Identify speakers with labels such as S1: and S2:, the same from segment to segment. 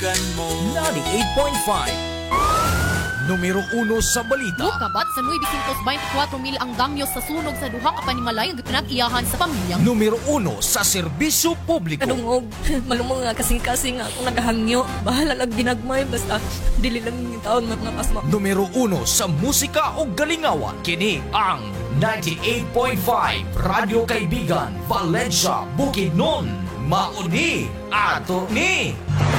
S1: 98.5 Numero 1 sa balita.
S2: Kabat sa 924,000 ang damyo sa sunog sa duha ka panimalay nga pinag-iyahan sa pamilyang.
S1: Numero 1 sa serbisyo publiko.
S3: Kadungog, malumong nga kasing-kasing ako nagahangyo. Bahala lang ginagmay, basta dili lang yung taon matnapasma.
S1: Numero 1 sa musika o galingawan. Kini ang 98.5 Radyo Kaibigan, Valencia, Bukidnon. Mauni ato ni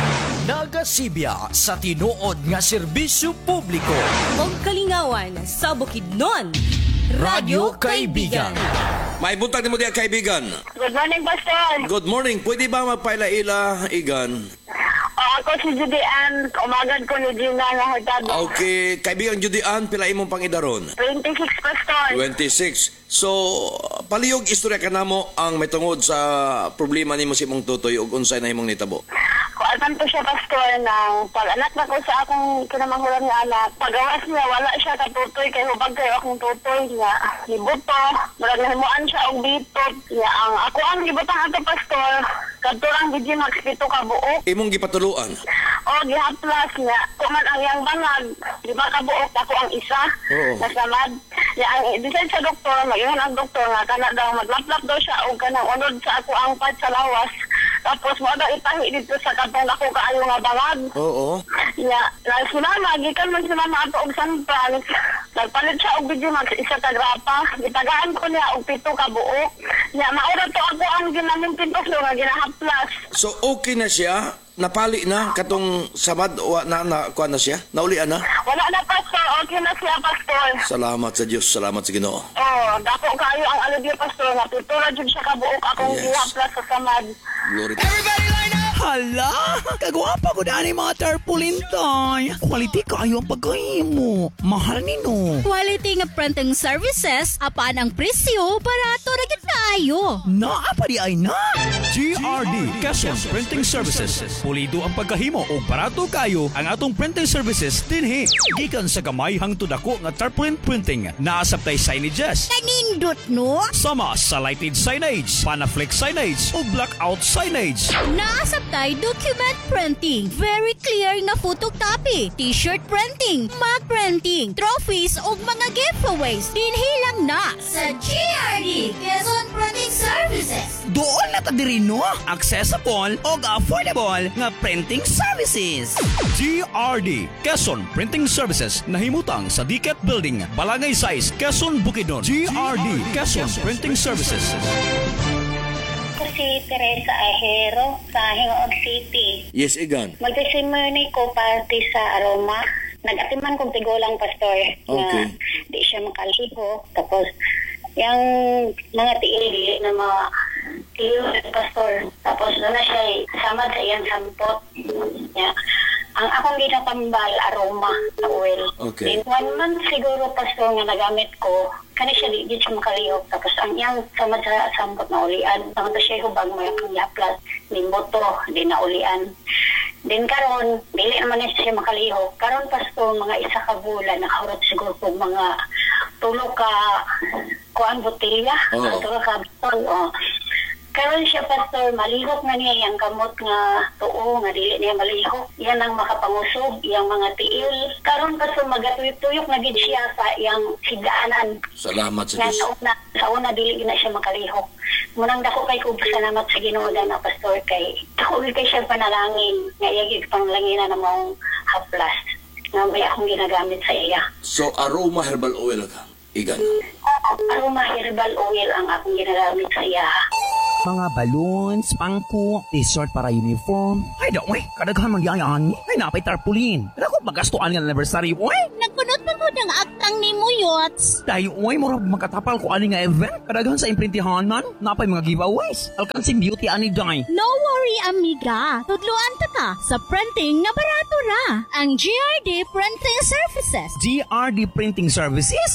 S1: Nagasibya sa tinuod nga serbisyo publiko.
S3: Og kalingawan sa Bukidnon.
S1: Radyo Kaibigan.
S4: May buntag mo diya, kaibigan.
S5: Good morning, Pastor.
S4: Good morning. Pwede ba magpaila-ila, Igan?
S5: Ako si Judy Ann. Umagad ko ni Gina nga hurtado.
S4: Okay, kaibigan Judy Ann, pila imong pangidaron?
S5: 26, Pastor.
S4: 26. So, palihog istorya ka namo ang may tungod sa problema nimo si mong tutoy ug unsay na imong nitabo.
S5: Kualpan ko siya, Pastor, ng pag-anak na ko sa akong kinamanghulan nga anak. Pagawas niya, wala siya katutoy kay hubag kayo akong tutoy niya. Libuto, murag nahimuan siya og bitot. Ang ako ang libutang ato, Pastor. Kadturang Gigi Max 7 ka buok.
S4: Imong gipatuluan.
S5: O, gihaplas niya. Kuman ang yang bangag. 5 ka buok, ako ang isa.
S4: Oo.
S5: Nasamad. Ang design sa doktor, mag-ingon ang doktor nga kana daw maglaplap daw siya o kanang unod sa ako ang pad sa lawas. Tapos mo daw itahi dito sa katong ako kaayo nga bangag.
S4: Oo.
S5: Si mama, gikan man si mama ato og sanpran. Nagpalit siya og Gigi Max 1 ka grapa. Gitagaan ko niya og 7 ka buok. Maura to ako ang ginaming pintos nga ginahaplas.
S4: So, okay na siya? Napali na katong sabad o na kuan na siya? Naulian na?
S5: Wala na, Pastor. Okay na siya, Pastor.
S4: Salamat sa Dios, salamat sa Ginoo.
S5: Dako kayo ang alagyo, Pastor. Natutula dyan siya kabuok akong gihaplas sa samad.
S4: Glory to
S1: Everybody line up! Hala! Kagwapa ko na ni mga tarpaulin, tay. Quality kayo ang pagkahimo. Mahal nino.
S6: Quality nga printing services, apaan ang presyo, barato na gid kaayo.
S1: Naapa di ay na! GRD, Quezon Printing Services. Pulido ang pagkahimo o barato kayo ang atong printing services dinhi. Gikan sa gamay hangtod ako nga tarpaulin printing. Naasabtay signages.
S6: Kanindot no?
S1: Sama sa lighted signage, panaflex signage o blackout signage.
S6: Naasabtay document printing, very clear nga photocopy, t-shirt printing, mug printing, trophies ug mga giveaways. Dinhi lang na sa GRD, Quezon Printing Services.
S1: Doon na ta diri no? Accessible o affordable nga printing services. GRD, Quezon Printing Services, nahimutang sa Diket Building, Balangay Size, Quezon, Bukidnon. GRD, Quezon Printing Services.
S5: Si Teresa Ahero sa Hingoog City.
S4: Yes, Igan.
S5: Magtesimony ko party sa Aroma. Nag-atiman kong tigulang, Pastor.
S4: Okay.
S5: Na di siya makaligo. Tapos, yung mga tiili na mga tiyo, Pastor. Tapos, doon na siya samad sa iyang sampot. Ang akong ginatambal, Aroma, sa oil.
S4: Okay.
S5: In 1 month siguro, Pastor, nga nagamit ko, kani siya di siya makalihok. Tapos ang iyang samad sa sampot na ulian. Tapos siya hubag mo yung yaplas. Nimboto, di na ulian. Din karon, dili naman na siya makalihok. Karon, Pastor, mga 1 ka bulan, nakahurot siguro po mga 3 ka kuan botelya.
S4: Oo.
S5: 3 ka botol, Karon siya, Pastor, malihok nga niya yung kamot nga tuo, nga dili niya malihok. Yan ang makapangusog, yung mga tiil. Karon, Pastor, magatuyok-tuyok na gid siya sa yung sidaanan.
S4: Salamat sa
S5: Nga
S4: Dios.
S5: sa una, dili na siya makalihok. Munang dako kay ko salamat sa Ginoo na, Pastor, kay dako kay siya panalangin. Nga iyagig panglangina na mong haplas. Nga may akong ginagamit sa iya.
S4: So, Aroma Herbal Oil ka, Igan.
S5: Aroma herbal oil ang akong ginagamit sa iya.
S7: Mga balloons, pangko, t-shirt para uniform. Ay, daw, kadaghan man yayan. Ay, napay tarpaulin. Ako magastuan ng anniversary, oy.
S6: Nagkunot pa mo ng aktang ni mo, Yots.
S7: Dahil, oy, mura makatapal ko ani nga event. Kadaghan sa imprintihanan, napay mga giveaways. Alkansing beauty ani day.
S6: No worry, amiga. Tudluan ta ka sa printing nga barato ra. Ang GRD Printing Services.
S7: GRD Printing Services?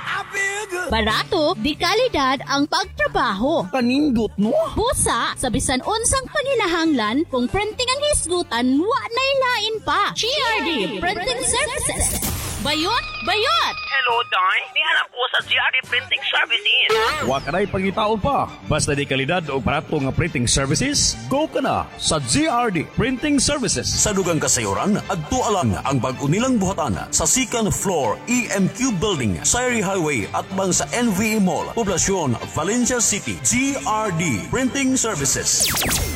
S6: Barato, di kalidad ang pagtrabaho.
S7: Kanindot, no?
S6: Busa, sa bisan unsang paninahanglan, kung printing ang hisgutan, wa nay lain pa. GRD Printing Services.
S2: Bayot? Bayot!
S1: Hello, Day. Nihanap ko sa GRD Printing Services. Wa ka na'y pangitaon pa. Basta di kalidad o barato nga printing services, go ka na sa GRD Printing Services.
S8: Sa dugang kasayuran, adto alang ang bag-o nilang buhatan sa second floor EMQ Building, Sayri Highway at bang sa NVE Mall, Poblasyon, Valencia City. GRD Printing Services.